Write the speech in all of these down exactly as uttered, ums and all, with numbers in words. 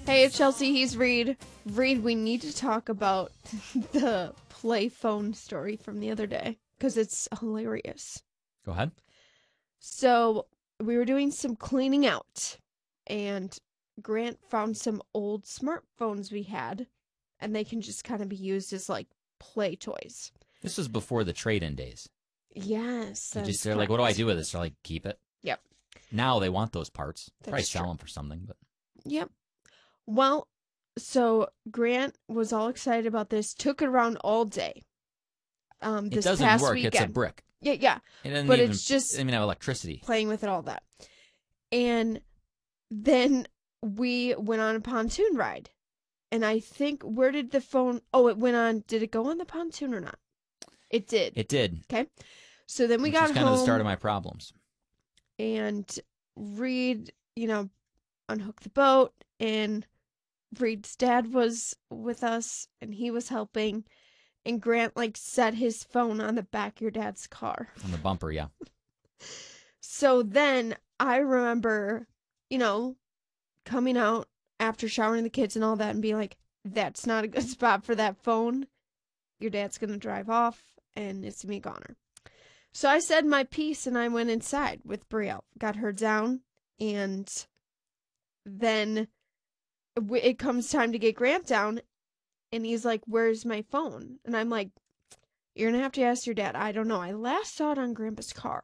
Hey, it's Chelsea. He's Reed. Reed, we need to talk about the play phone story from the other day because it's hilarious. Go ahead. So we were doing some cleaning out, and Grant found some old smartphones we had, and they can just kind of be used as like play toys. This was before the trade-in days. Yes. You just, they're like, what do I do with this? They're like, keep it. Yep. Now they want those parts. That's Probably sell true. them for something. But Yep. Well, so Grant was all excited about this. Took it around all day. Um, this it doesn't past work. weekend. It's a brick. Yeah, yeah. It doesn't But even, it's just it doesn't even have electricity. Playing with it, all that. And then we went on a pontoon ride. And I think, where did the phone... Oh, it went on... Did it go on the pontoon or not? It did. It did. Okay. So then we Which got is kind home. of the start of my problems. And Reed, you know, unhooked the boat. And Reed's dad was with us. And he was helping. And Grant, like, set his phone on the back of your dad's car. On the bumper, yeah. So then I remember, you know, coming out after showering the kids and all that and being like, that's not a good spot for that phone. Your dad's going to drive off and it's me goner. So I said my piece and I went inside with Brielle, got her down, and then it comes time to get Grant down and he's like, where's my phone? And I'm like, you're going to have to ask your dad. I don't know. I last saw it on Grandpa's car.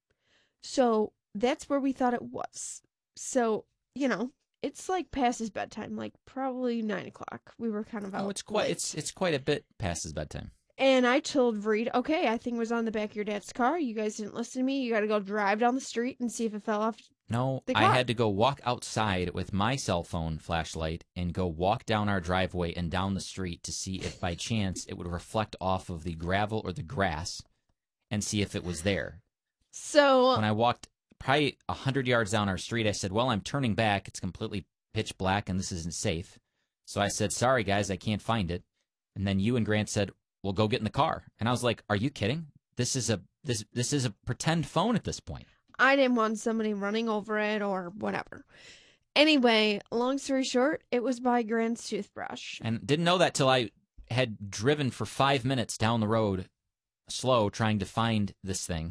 So that's where we thought it was. So, you know, it's like past his bedtime, like probably nine o'clock. We were kind of out. Oh, it's quite late. it's it's quite a bit past his bedtime. And I told Reed, okay, I think it was on the back of your dad's car. You guys didn't listen to me. You got to go drive down the street and see if it fell off. No, the I car. had to go walk outside with my cell phone flashlight and go walk down our driveway and down the street to see if by chance it would reflect off of the gravel or the grass and see if it was there. So When I walked probably one hundred yards down our street, I said, well, I'm turning back. It's completely pitch black and this isn't safe. So I said, sorry, guys, I can't find it. And then you and Grant said, well, go get in the car. And I was like, are you kidding? This is a this this is a pretend phone at this point. I didn't want somebody running over it or whatever. Anyway, long story short, it was by Grant's toothbrush. And didn't know that till I had driven for five minutes down the road, slow, trying to find this thing.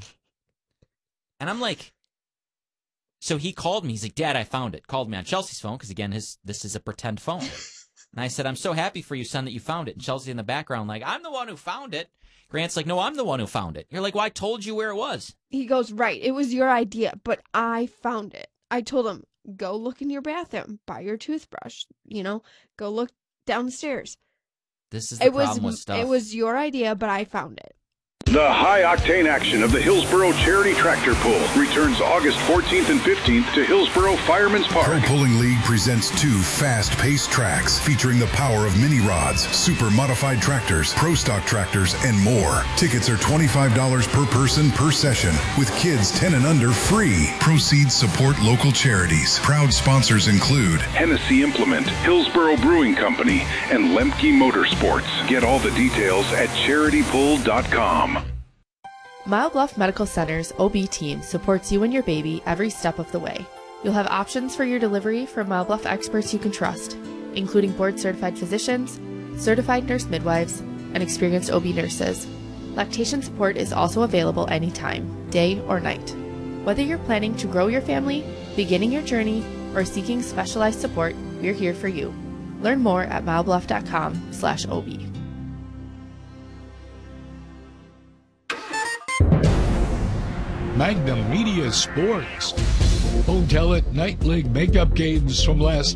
And I'm like, so he called me. He's like, Dad, I found it. Called me on Chelsea's phone because, again, his this is a pretend phone. And I said, I'm so happy for you, son, that you found it. And Chelsea in the background like, I'm the one who found it. Grant's like, no, I'm the one who found it. You're like, well, I told you where it was. He goes, right, it was your idea, but I found it. I told him, go look in your bathroom, buy your toothbrush, you know, go look down the stairs. This is the It problem was with stuff. it was your idea, but I found it. The high-octane action of the Hillsboro Charity Tractor Pull returns August fourteenth and fifteenth to Hillsboro Fireman's Park. Pro Pulling League presents two fast-paced tracks featuring the power of mini rods, super modified tractors, pro stock tractors, and more. Tickets are twenty-five dollars per person per session, with kids ten and under free. Proceeds support local charities. Proud sponsors include Hennessy Implement, Hillsboro Brewing Company, and Lemke Motorsports. Get all the details at charity pull dot com. Mile Bluff Medical Center's O B team supports you and your baby every step of the way. You'll have options for your delivery from Mile Bluff experts you can trust, including board-certified physicians, certified nurse midwives, and experienced O B nurses. Lactation support is also available anytime, day or night. Whether you're planning to grow your family, beginning your journey, or seeking specialized support, we're here for you. Learn more at milebluff dot com slash O B. Magnum Media Sports. Don't tell it, Night League makeup games from last